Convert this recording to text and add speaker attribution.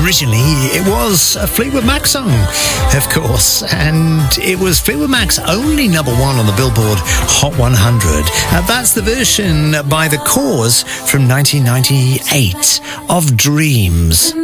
Speaker 1: Originally, it was a Fleetwood Mac song, of course, and it was Fleetwood Mac's only number one on the Billboard Hot 100. That's the version by The Cause from 1998 of Dreams.